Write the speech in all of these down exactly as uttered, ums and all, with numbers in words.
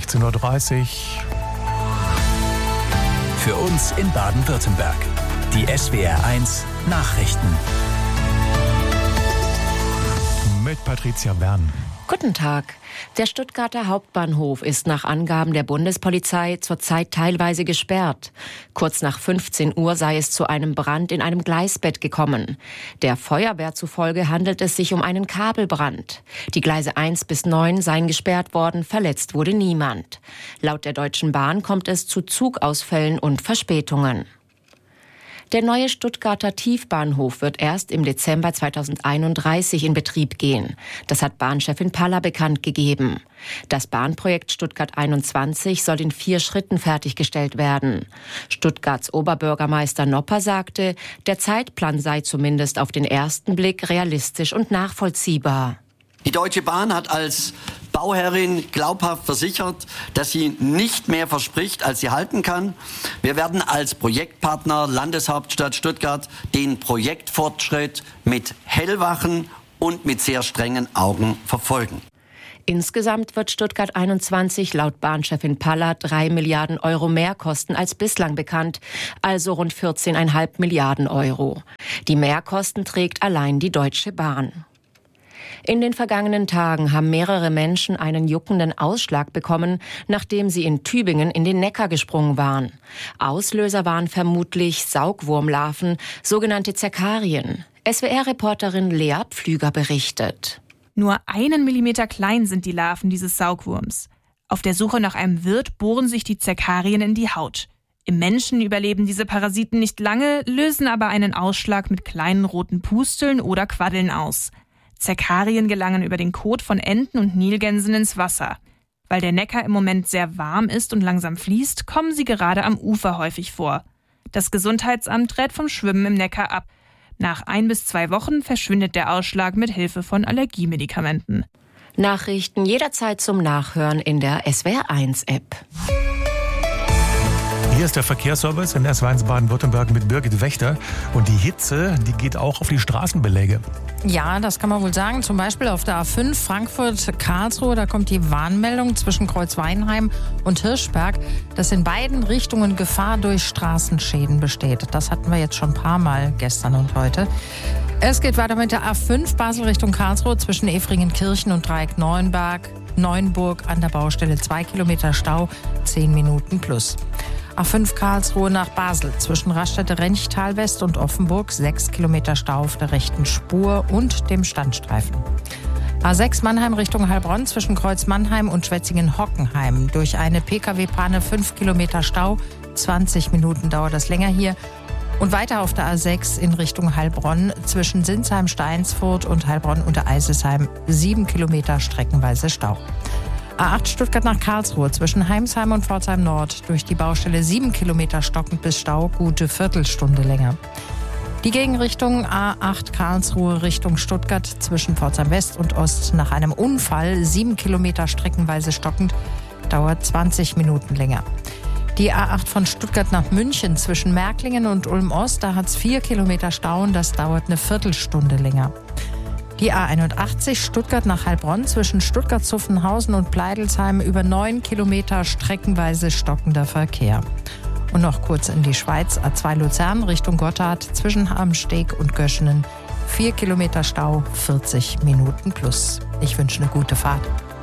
fünfzehn Uhr dreißig. Für uns in Baden-Württemberg. Die S W R eins Nachrichten. Mit Patricia Bern. Guten Tag. Der Stuttgarter Hauptbahnhof ist nach Angaben der Bundespolizei zurzeit teilweise gesperrt. Kurz nach fünfzehn Uhr sei es zu einem Brand in einem Gleisbett gekommen. Der Feuerwehr zufolge handelt es sich um einen Kabelbrand. Die Gleise eins bis neun seien gesperrt worden, verletzt wurde niemand. Laut der Deutschen Bahn kommt es zu Zugausfällen und Verspätungen. Der neue Stuttgarter Tiefbahnhof wird erst im Dezember zweitausendeinunddreißig in Betrieb gehen. Das hat Bahnchefin Paller bekannt gegeben. Das Bahnprojekt Stuttgart einundzwanzig soll in vier Schritten fertiggestellt werden. Stuttgarts Oberbürgermeister Nopper sagte, der Zeitplan sei zumindest auf den ersten Blick realistisch und nachvollziehbar. Die Deutsche Bahn hat als Bauherrin glaubhaft versichert, dass sie nicht mehr verspricht, als sie halten kann. Wir werden als Projektpartner Landeshauptstadt Stuttgart den Projektfortschritt mit hellwachen und mit sehr strengen Augen verfolgen. Insgesamt wird Stuttgart einundzwanzig laut Bahnchefin Paller drei Milliarden Euro mehr kosten als bislang bekannt, also rund vierzehn Komma fünf Milliarden Euro. Die Mehrkosten trägt allein die Deutsche Bahn. In den vergangenen Tagen haben mehrere Menschen einen juckenden Ausschlag bekommen, nachdem sie in Tübingen in den Neckar gesprungen waren. Auslöser waren vermutlich Saugwurmlarven, sogenannte Zerkarien. S W R-Reporterin Lea Pflüger berichtet. Nur einen Millimeter klein sind die Larven dieses Saugwurms. Auf der Suche nach einem Wirt bohren sich die Zerkarien in die Haut. Im Menschen überleben diese Parasiten nicht lange, lösen aber einen Ausschlag mit kleinen roten Pusteln oder Quaddeln aus. Zerkarien gelangen über den Kot von Enten und Nilgänsen ins Wasser. Weil der Neckar im Moment sehr warm ist und langsam fließt, kommen sie gerade am Ufer häufig vor. Das Gesundheitsamt rät vom Schwimmen im Neckar ab. Nach ein bis zwei Wochen verschwindet der Ausschlag mit Hilfe von Allergiemedikamenten. Nachrichten jederzeit zum Nachhören in der S W R eins App. Hier ist der Verkehrsservice in S W R eins Baden-Württemberg mit Birgit Wächter. Und die Hitze, die geht auch auf die Straßenbeläge. Ja, das kann man wohl sagen. Zum Beispiel auf der A fünf Frankfurt-Karlsruhe, da kommt die Warnmeldung zwischen Kreuzweinheim und Hirschberg, dass in beiden Richtungen Gefahr durch Straßenschäden besteht. Das hatten wir jetzt schon ein paar Mal gestern und heute. Es geht weiter mit der A fünf Basel Richtung Karlsruhe zwischen Efringenkirchen und Dreieck Neuenberg. Neuenburg an der Baustelle zwei Kilometer Stau, zehn Minuten plus. A fünf Karlsruhe nach Basel zwischen Raststätte-Renchtal West und Offenburg, sechs Kilometer Stau auf der rechten Spur und dem Standstreifen. A sechs Mannheim Richtung Heilbronn zwischen Kreuz Mannheim und Schwetzingen-Hockenheim. Durch eine Pkw-Panne fünf Kilometer Stau, zwanzig Minuten dauert das länger hier. Und weiter auf der A sechs in Richtung Heilbronn zwischen Sinsheim-Steinsfurt und Heilbronn unter Eisesheim, sieben Kilometer streckenweise Stau. A acht Stuttgart nach Karlsruhe zwischen Heimsheim und Pforzheim Nord durch die Baustelle sieben Kilometer stockend bis Stau, gute Viertelstunde länger. Die Gegenrichtung A acht Karlsruhe Richtung Stuttgart zwischen Pforzheim West und Ost nach einem Unfall sieben Kilometer streckenweise stockend, dauert zwanzig Minuten länger. Die A acht von Stuttgart nach München zwischen Märklingen und Ulm Ost, da hat es vier Kilometer Stau und das dauert eine Viertelstunde länger. Die A einundachtzig Stuttgart nach Heilbronn zwischen Stuttgart-Zuffenhausen und Pleidelsheim über neun Kilometer streckenweise stockender Verkehr. Und noch kurz in die Schweiz, A zwei Luzern Richtung Gotthard zwischen Amsteg und Göschenen, vier Kilometer Stau, vierzig Minuten plus. Ich wünsche eine gute Fahrt.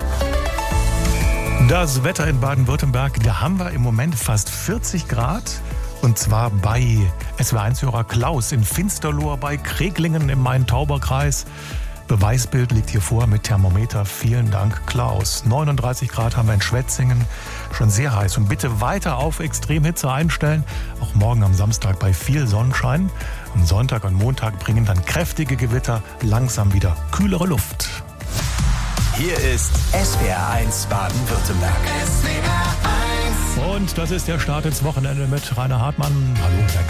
Das Wetter in Baden-Württemberg, da haben wir im Moment fast vierzig Grad. Und zwar bei S W R eins-Hörer Klaus in Finsterlohr bei Kreglingen im Main-Tauber-Kreis. Beweisbild liegt hier vor mit Thermometer. Vielen Dank, Klaus. neununddreißig Grad haben wir in Schwetzingen. Schon sehr heiß. Und bitte weiter auf Extremhitze einstellen. Auch morgen am Samstag bei viel Sonnenschein. Am Sonntag und Montag bringen dann kräftige Gewitter langsam wieder kühlere Luft. Hier ist S W R eins Baden-Württemberg. Und das ist der Start ins Wochenende mit Rainer Hartmann. Hallo.